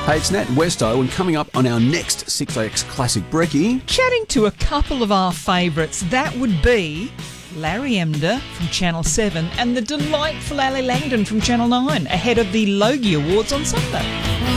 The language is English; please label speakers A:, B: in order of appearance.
A: Hey, it's Nat Westo, and coming up on our next 6AX Classic Brekkie...
B: Chatting to a couple of our favourites, that would be Larry Emder from Channel 7 and the delightful Ali Langdon from Channel 9, ahead of the Logie Awards on Sunday.